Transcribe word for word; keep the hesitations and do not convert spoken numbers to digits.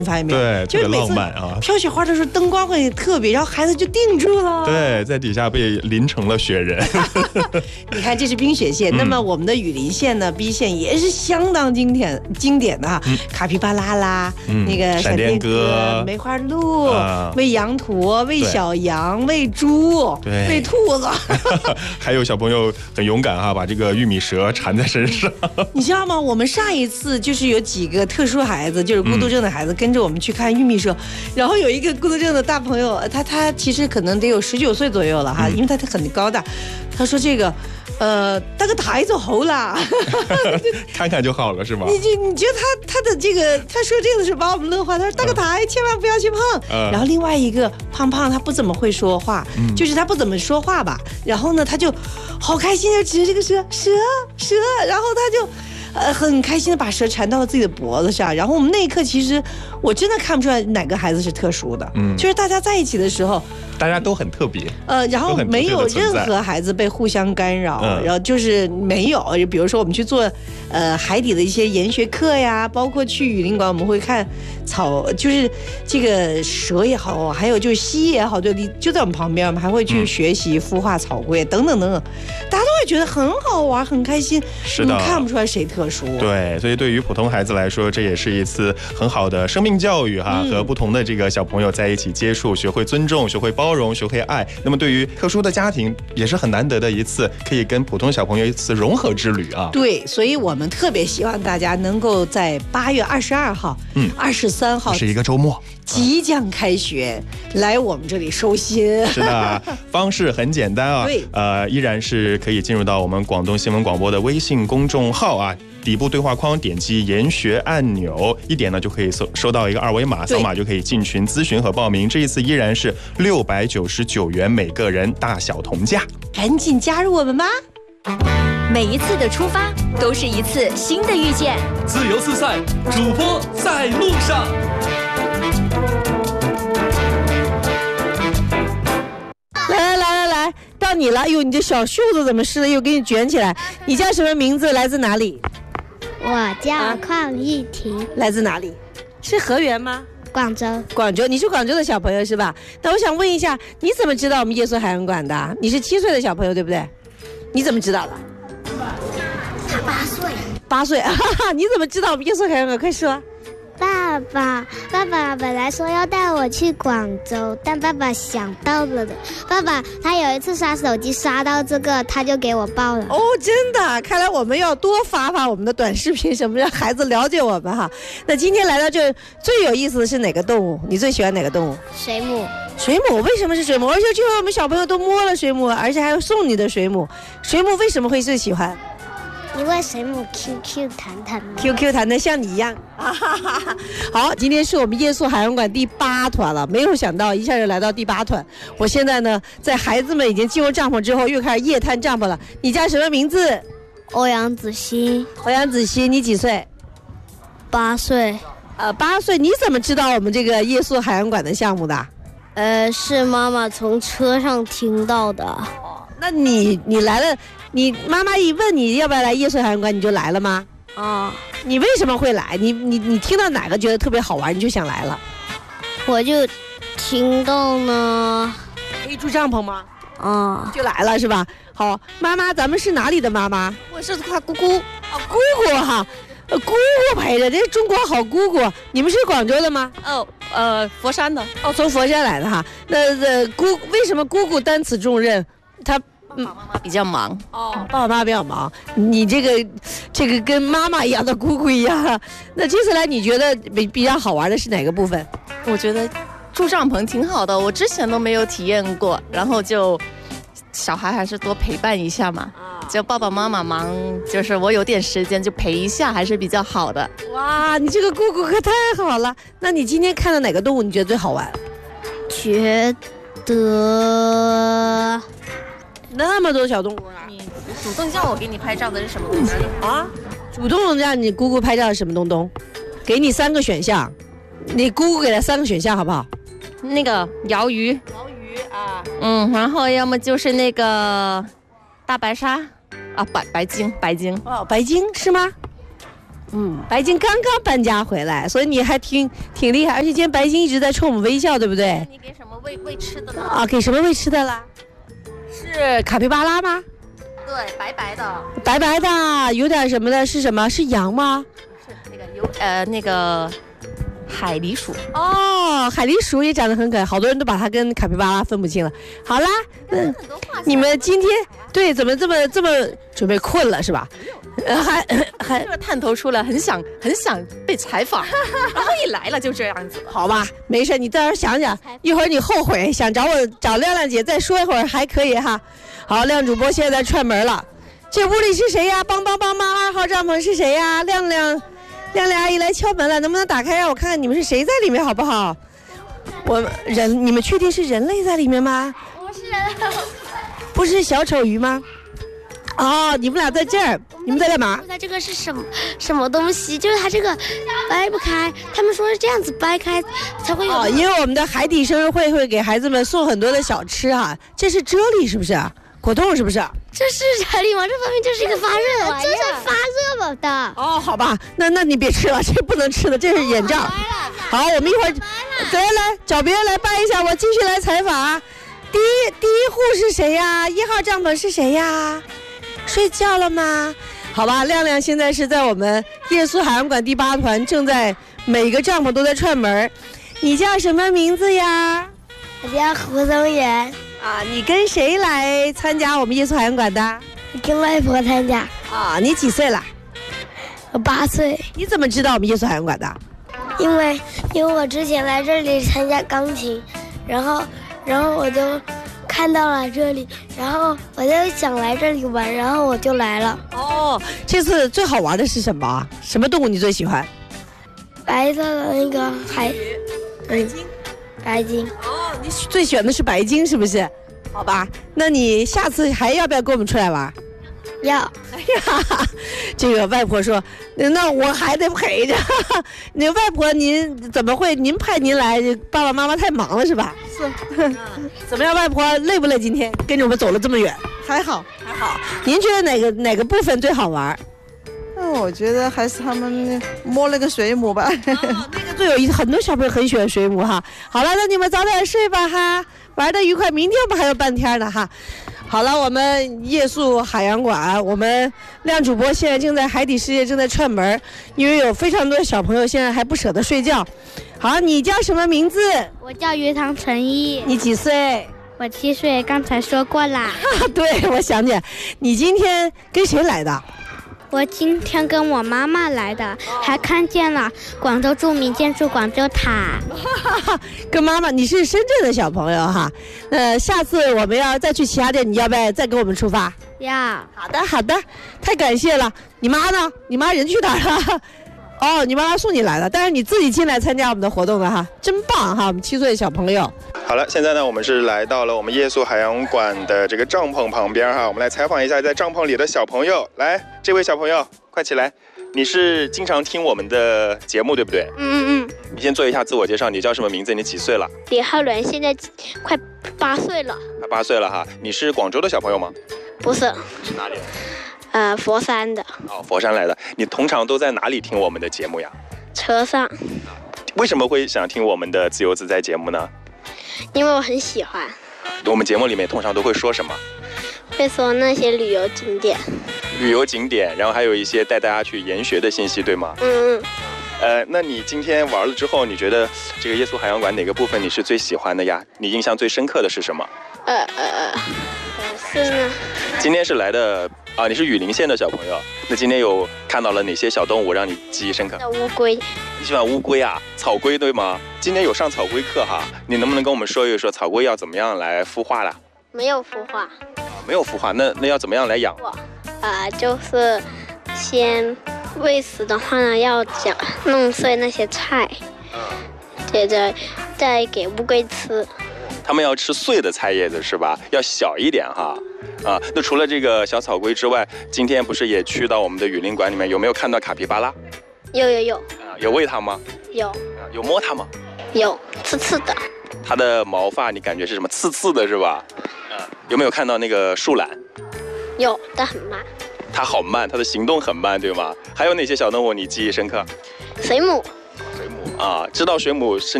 发现没有？ 对， 就是每次浪漫啊！ 飘雪花的时候，灯光会特别，然后孩子就定住了。 对，在底下被淋成了雪人。 你看，这是冰雪线。嗯、那么我们的雨林线呢 ，B 线也是相当经典经典的哈。嗯、卡皮巴拉啦，嗯、那个闪电鸽、梅花鹿、啊、喂羊驼、喂小羊、喂猪、喂兔子。 还有小朋友很勇敢哈，把这个玉米蛇缠在身上。 你知道吗？我们上一次就是有几个特殊孩子，就是孤独症的孩子，跟着我们去看玉米蛇，然后有一个孤独症的大朋友，他他其实可能得有十九岁左右了哈，因为他他很高大，他说这个。呃，大个台就好了， 看看就好了，是吗？ 你就你觉得他他的这个，他说这个是把我们乐坏。他说大个台、嗯、千万不要去碰。嗯、然后另外一个胖胖，他不怎么会说话，嗯、就是他不怎么说话吧。然后呢，他就好开心的指着这个蛇蛇蛇，然后他就。呃，很开心的把蛇缠到了自己的脖子上，然后我们那一刻其实我真的看不出来哪个孩子是特殊的，嗯，就是大家在一起的时候， 大家都很特别， 呃，然后没有任何孩子被互相干扰，嗯、然后就是没有，比如说我们去做呃海底的一些研学课呀，包括去雨林馆，我们会看草，就是这个蛇也好，还有就是蜥蜴也好，就就在我们旁边，我们还会去学习孵化草龟、嗯、等等等等，大家都会觉得很好玩，很开心， 是的， 你看不出来谁特。 对，所以对于普通孩子来说，这也是一次很好的生命教育哈，嗯、和不同的这个小朋友在一起接触，学会尊重，学会包容，学会爱。那么对于特殊的家庭，也是很难得的一次可以跟普通小朋友一次融合之旅啊。 对，所以我们特别希望大家能够在八月二十二号、嗯，二十三号是一个周末。 即将开学，来我们这里收心。 是的，方式很简单啊， 对， 呃，依然是可以进入到我们广东新闻广播的微信公众号啊。底部对话框点击研学按钮，一点呢就可以收收到一个二维码，扫码就可以进群咨询和报名。这一次依然是六百九十九元每个人，大小同价， 赶紧加入我们吧！ 每一次的出发都是一次新的遇见。 自由自在，主播在路上。 来来来来来，到你了！哎呦，你这小袖子怎么湿了？又给你卷起来。你叫什么名字？来自哪里？ 我叫邝玉婷、啊， 来自哪里？是河源吗？ 广州。 广州，你是广州的小朋友是吧？那我想问一下，你怎么知道我们夜宿海洋馆的？你是七岁的小朋友对不对？你怎么知道的？ 他八岁。 八岁，哈哈！你怎么知道我们夜宿海洋馆？快说。 爸爸，爸爸本来说要带我去广州，但爸爸想到了的。爸爸他有一次刷手机刷到这个，他就给我报了。 哦，真的，看来我们要多发发我们的短视频，什么让孩子了解我们哈。那今天来到这最有意思的是哪个动物？你最喜欢哪个动物？ 水母。 水母为什么是水母？而且这回我们小朋友都摸了水母，而且还要送你的水母。水母为什么会最喜欢？ 因为水母 Q Q 弹弹 ，Q Q 弹弹像你一样。好，今天是我们夜宿海洋馆第八团了，没有想到一下就来到第八团。我现在呢，在孩子们已经进入帐篷之后，又开始夜探帐篷了。你叫什么名字？ 欧阳子熙。 欧阳子熙，你几岁？ 八岁。 呃，八岁。你怎么知道我们这个夜宿海洋馆的项目的？ 呃，是妈妈从车上听到的。 哦，那你你来了。你妈妈一问你要不要来夜宿海洋馆，你就来了吗？ 啊， 你为什么会来？你你你听到哪个觉得特别好玩，你就想来了？ 我就听到呢， 可以住帐篷吗？ 啊， 就来了是吧？好，妈妈，咱们是哪里的妈妈？ 我是她姑姑。 哦，姑姑哈，呃，姑姑陪着，这是中国好姑姑。你们是广州的吗？ 哦，呃，佛山的。 哦，从佛山来的哈。那呃，姑为什么姑姑担此重任？她。 爸爸妈妈比较忙哦，爸爸妈妈比较忙，你这个这个跟妈妈一样的姑姑一样。那这次来你觉得比比较好玩的是哪个部分？ 我觉得住帐篷挺好的，我之前都没有体验过，然后就小孩还是多陪伴一下嘛。就爸爸妈妈忙，就是我有点时间就陪一下，还是比较好的。 哇，你这个姑姑可太好了！那你今天看到哪个动物你觉得最好玩？ 觉得。 那么多小动物啊！ 你主动叫我给你拍照的是什么东西啊？主动让你姑姑拍照的什么东东？给你三个选项，你姑姑给他三个选项好不好？ 那个鳐鱼， 鳐鱼啊， 嗯，然后要么就是那个大白鲨，啊，白白鲸，白鲸哦，白鲸是吗？ 嗯，白金刚刚搬家回来，所以你还挺挺厉害，而且今天白金一直在冲我们微笑，对不对？ 你给什么喂喂吃的呢？ 啊，给什么喂吃的啦？是卡皮巴拉吗？ 对，白白的， 白白的，有点什么的，是什么？是羊吗？ 是那个有呃那个海狸鼠。 哦，海狸鼠也长得很可爱，好多人都把它跟卡皮巴拉分不清了。好啦，嗯，你们今天对怎么这么这么准备困了是吧？呃，还还这个探头出来，很想很想被采访，然后一来了就这样子。 好吧，没事，你到时候想想，一会儿你后悔想找我找亮亮姐再说一会儿还可以哈。好，亮主播现在在串门了，这屋里是谁呀？帮帮帮忙，二号帐篷是谁呀？亮亮，亮亮阿姨来敲门了，能不能打开让我看看你们是谁在里面好不好？我人，你们确定是人类在里面吗？ 不是， 不是小丑鱼吗？哦，你们俩在这儿，你们在干嘛？ 它这个是什么什么东西？就是它这个掰不开，他们说是这样子掰开才会有。 哦，因为我们的海底生日会会给孩子们送很多的小吃哈、啊，这是啫喱是不是？果冻是不是？ 这是啫喱吗？这分明就是一个发热，这是发热了的。 哦，好吧，那那你别吃了，这不能吃的，这是眼罩。好，我们一会儿来来找别人来掰一下，我继续来采访啊。第一第一户是谁呀？一号帐篷是谁呀？睡觉了吗？好吧，亮亮现在是在我们夜宿海洋馆第八团，正在每个帐篷都在串门。你叫什么名字呀？ 我叫胡宗元。 啊，你跟谁来参加我们夜宿海洋馆的？ 跟外婆参加。 啊，你几岁了？ 我八岁。 你怎么知道我们夜宿海洋馆的？ 因为因为我之前来这里参加钢琴，然后然后我就看到了这里，然后我就想来这里玩，然后我就来了。 哦，这次最好玩的是什么？什么动物你最喜欢？ 白色的那个海， 白鲸。 白鲸。 哦，你最喜欢的是白鲸是不是？好吧，那你下次还要不要跟我们出来玩？ 要。 哎呀，这个外婆说，那我还得陪着。你外婆您怎么会？您派您来，爸爸妈妈太忙了是吧？ 是。 怎么样，外婆累不累？今天跟着我们走了这么远？ 还好， 还好。您觉得哪个哪个部分最好玩？ 那我觉得还是他们摸那个水母吧。 哦，那个最有意思，很多小朋友很喜欢水母哈。好了，那你们早点睡吧哈，玩得愉快。明天我们还有半天呢哈。好了，我们夜宿海洋馆，我们亮主播现在正在海底世界正在串门，因为有非常多的小朋友现在还不舍得睡觉。好，你叫什么名字？ 我叫于唐晨一。 你几岁？ 我七岁，刚才说过啦。 对，我想起来，你今天跟谁来的？ 我今天跟我妈妈来的，还看见了广州著名建筑广州塔。 跟妈妈，你是深圳的小朋友哈。呃，下次我们要再去其他店，你要不要再跟我们出发？ 要。 好的，好的，太感谢了。你妈呢？你妈人去哪儿了？哦，你妈妈送你来了，但是你自己进来参加我们的活动的哈，真棒哈！我们七岁的小朋友。 好了，现在呢，我们是来到了我们夜宿海洋馆的这个帐篷旁边哈，我们来采访一下在帐篷里的小朋友。来，这位小朋友，快起来！你是经常听我们的节目对不对？ 嗯嗯嗯。 你先做一下自我介绍，你叫什么名字？你几岁了？ 李浩伦，现在快八岁了。 快八岁了哈。你是广州的小朋友吗？ 不是。 是哪里？ 呃，佛山的。 哦，佛山来的。你通常都在哪里听我们的节目呀？ 车上。 为什么会想听我们的自由自在节目呢？ 因为我很喜欢。 我们节目里面通常都会说什么？ 会说那些旅游景点。 旅游景点，然后还有一些带大家去研学的信息，对吗？ 嗯嗯。 呃，那你今天玩了之后，你觉得这个夜宿海洋馆哪个部分你是最喜欢的呀？你印象最深刻的是什么？ 呃呃呃，是呢。 今天是来的啊，你是雨林县的小朋友。那今天有看到了哪些小动物让你记忆深刻？ 乌龟。 你喜欢乌龟啊？草龟对吗？今天有上草龟课哈，你能不能跟我们说一说草龟要怎么样来孵化啦？ 没有孵化。 啊，没有孵化，那那要怎么样来养？ 啊、呃，就是先喂食的话呢，要讲弄碎那些菜，接着再给乌龟吃。 他们要吃碎的菜叶子是吧？要小一点哈。啊，那除了这个小草龟之外，今天不是也去到我们的雨林馆里面，有没有看到卡皮巴拉？ 有有有。 啊，有喂它吗？ 有。 啊，有摸它吗？ 有，刺刺的。 它的毛发你感觉是什么？刺刺的是吧？啊，有没有看到那个树懒？ 有，但很慢。 它好慢，它的行动很慢，对吗？还有哪些小动物你记忆深刻？ 水母。 水母啊，知道水母身